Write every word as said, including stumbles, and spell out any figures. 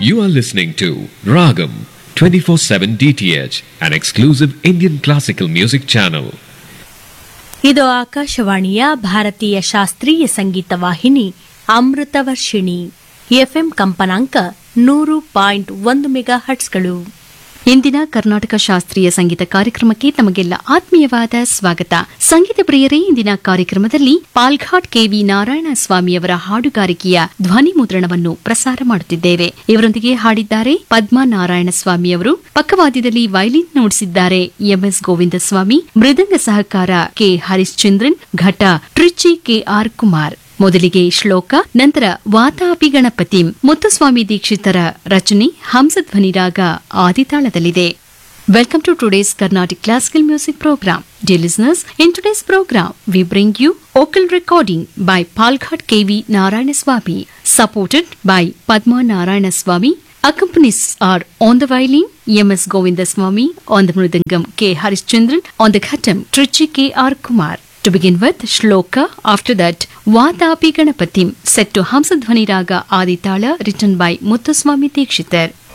You are listening to Ragam twenty-four seven D T H, an exclusive Indian classical music channel. ಇದು ಆಕಾಶವಾಣಿಯ ಭಾರತೀಯ ಶಾಸ್ತ್ರೀಯ ಸಂಗೀತ ವಾಹಿನಿ Amritavarshini. FM ಕಂಪನಾಂಕ ನೂರು ಪಾಯಿಂಟ್ ಒಂದು ಮೆಗಾ ಹರ್ಟ್ಸ್ಗಳು. ಇಂದಿನ ಕರ್ನಾಟಕ ಶಾಸ್ತ್ರೀಯ ಸಂಗೀತ ಕಾರ್ಯಕ್ರಮಕ್ಕೆ ತಮಗೆಲ್ಲ ಆತ್ಮೀಯವಾದ ಸ್ವಾಗತ. ಸಂಗೀತ ಪ್ರಿಯರೇ, ಇಂದಿನ ಕಾರ್ಯಕ್ರಮದಲ್ಲಿ ಪಾಲ್ಘಾಟ್ ಕೆವಿ ನಾರಾಯಣ ಸ್ವಾಮಿಯವರ ಹಾಡುಗಾರಿಕೆಯ ಧ್ವನಿ ಮುದ್ರಣವನ್ನು ಪ್ರಸಾರ ಮಾಡುತ್ತಿದ್ದೇವೆ. ಇವರೊಂದಿಗೆ ಹಾಡಿದ್ದಾರೆ ಪದ್ಮಾ ನಾರಾಯಣ ಸ್ವಾಮಿಯವರು. ಪಕ್ಕವಾದ್ಯದಲ್ಲಿ ವೈಲಿನ್ ನುಡಿಸಿದ್ದಾರೆ ಎಂಎಸ್ ಗೋವಿಂದ ಸ್ವಾಮಿ. ಮೃದಂಗ ಸಹಕಾರ ಕೆ ಹರಿಶ್ಚಂದ್ರನ್. ಘಟ ಟ್ರಿಚಿ ಕೆಆರ್ ಕುಮಾರ್. ಮೊದಲಿಗೆ ಶ್ಲೋಕ, ನಂತರ ವಾತಾಪಿ ಗಣಪತಿ. ಮುತ್ತುಸ್ವಾಮಿ ದೀಕ್ಷಿತರ ರಚನೆ. ಹಂಸಧ್ವನಿ ರಾಗ ಆದಿತಾಳದಲ್ಲಿದೆ. Welcome to today's Carnatic Classical Music Program. Dear listeners, in today's program, we bring you vocal recording by Palghat K V Narayana Swami, supported by Padma Narayana Swami. Accompanies are on the violin, M S Govinda Swami, on the mridangam, K Harishchandran, on the ghatam, Trichy K R Kumar. To begin with, Shloka, after that, Vatapi Ganapatim, set to Hamsadhvani Raga Aditala, written by Muthuswami Dikshitar.